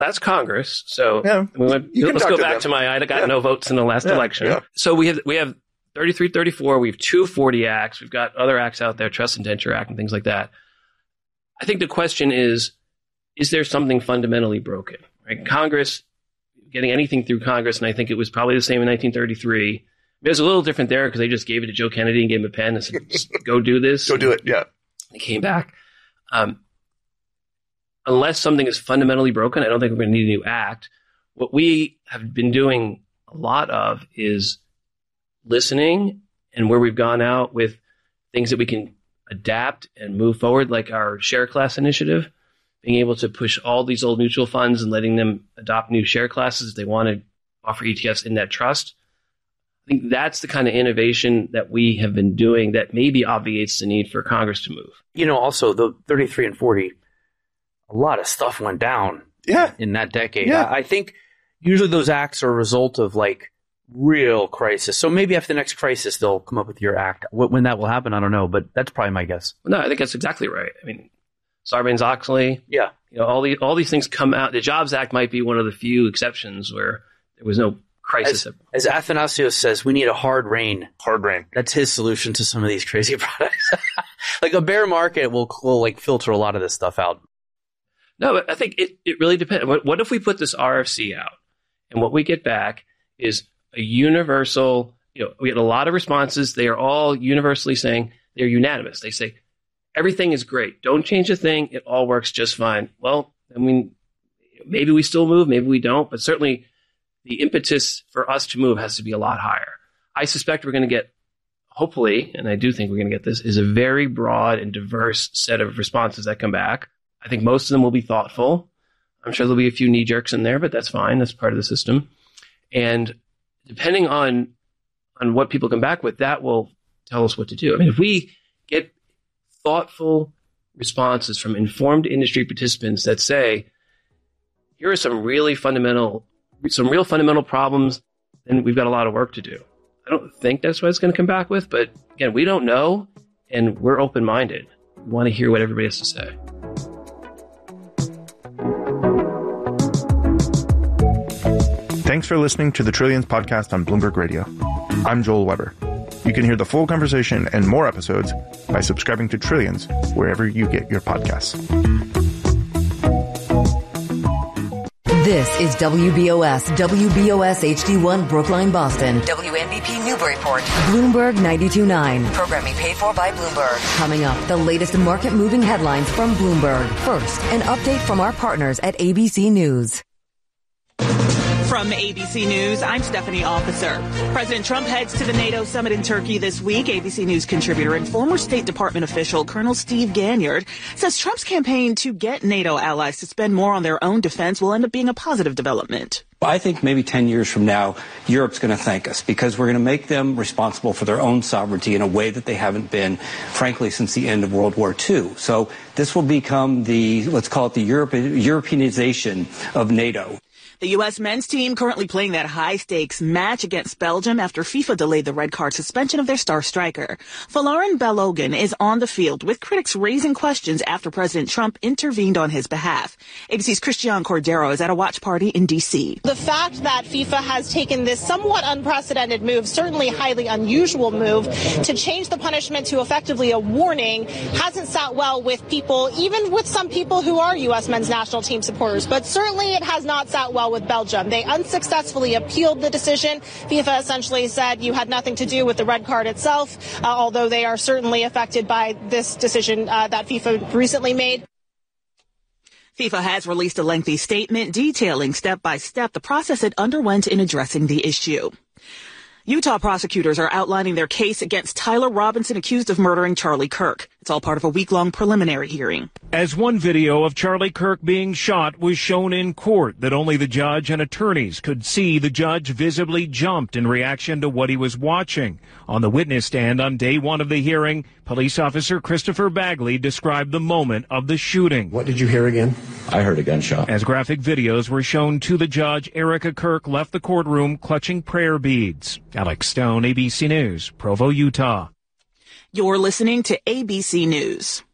That's Congress. So Yeah. let's go back to my I got no votes in the last election. Yeah. So we have 33, 34. We have 240 acts. We've got other acts out there, Trust Indenture Act and things like that. I think the question is there something fundamentally broken? Right? Congress, getting anything through Congress, and I think it was probably the same in 1933. It was a little different there because they just gave it to Joe Kennedy and gave him a pen and said, go do this. Go do it, yeah. They came back. Unless something is fundamentally broken, I don't think we're going to need a new act. What we have been doing a lot of is listening, and where we've gone out with things that we can adapt and move forward, like our share class initiative, being able to push all these old mutual funds and letting them adopt new share classes if they want to offer ETFs in that trust. I think that's the kind of innovation that we have been doing that maybe obviates the need for Congress to move. Also, the 33 and 40, a lot of stuff went down in that decade. Yeah. I think usually those acts are a result of real crisis. So maybe after the next crisis, they'll come up with your act. When that will happen, I don't know, but that's probably my guess. No, I think that's exactly right. I mean, Sarbanes-Oxley. Yeah. All these things come out. The Jobs Act might be one of the few exceptions where there was no crisis. As Athanasios says, we need a hard rain. Hard rain. That's his solution to some of these crazy products. A bear market will filter a lot of this stuff out. No, but I think it really depends. What if we put this RFC out and what we get back is a universal, we get a lot of responses. They are all universally saying, they're unanimous. They say, everything is great. Don't change a thing. It all works just fine. Well, I mean, maybe we still move, maybe we don't, but certainly the impetus for us to move has to be a lot higher. I suspect we're going to get, hopefully, and I do think we're going to get this, is a very broad and diverse set of responses that come back. I think most of them will be thoughtful. I'm sure there'll be a few knee jerks in there, but that's fine. That's part of the system. And depending on what people come back with, that will tell us what to do. I mean, if we get thoughtful responses from informed industry participants that say, here are some real fundamental problems, then we've got a lot of work to do. I don't think that's what it's going to come back with, but again, we don't know, and we're open-minded. We want to hear what everybody has to say. Thanks for listening to the Trillions podcast on Bloomberg Radio. I'm Joel Weber. You can hear the full conversation and more episodes by subscribing to Trillions wherever you get your podcasts. This is WBOS HD1 Brookline, Boston. WNBP Newburyport. Bloomberg 92.9. Programming paid for by Bloomberg. Coming up, the latest market-moving headlines from Bloomberg. First, an update from our partners at ABC News. From ABC News, I'm Stephanie Officer. President Trump heads to the NATO summit in Turkey this week. ABC News contributor and former State Department official Colonel Steve Ganyard says Trump's campaign to get NATO allies to spend more on their own defense will end up being a positive development. I think maybe 10 years from now, Europe's going to thank us because we're going to make them responsible for their own sovereignty in a way that they haven't been, frankly, since the end of World War II. So this will become let's call it the Europeanization of NATO. The U.S. men's team currently playing that high-stakes match against Belgium after FIFA delayed the red card suspension of their star striker. Folarin Balogun is on the field with critics raising questions after President Trump intervened on his behalf. ABC's Christian Cordero is at a watch party in D.C. The fact that FIFA has taken this somewhat unprecedented move, certainly highly unusual move, to change the punishment to effectively a warning hasn't sat well with people, even with some people who are U.S. men's national team supporters. But certainly it has not sat well with Belgium. They unsuccessfully appealed the decision. FIFA essentially said you had nothing to do with the red card itself, although they are certainly affected by this decision that FIFA recently made. FIFA has released a lengthy statement detailing step by step the process it underwent in addressing the issue. Utah prosecutors are outlining their case against Tyler Robinson, accused of murdering Charlie Kirk. It's all part of a week-long preliminary hearing. As one video of Charlie Kirk being shot was shown in court that only the judge and attorneys could see, the judge visibly jumped in reaction to what he was watching. On the witness stand on day one of the hearing, police officer Christopher Bagley described the moment of the shooting. What did you hear again? I heard a gunshot. As graphic videos were shown to the judge, Erica Kirk left the courtroom clutching prayer beads. Alex Stone, ABC News, Provo, Utah. You're listening to ABC News.